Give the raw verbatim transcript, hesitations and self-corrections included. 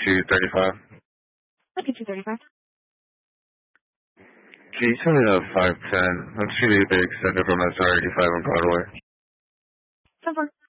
two thirty-five. I'll get you thirty-five. Can you tell me that five ten? I'm shooting the extended from S R eighty-five on Broadway. ten four.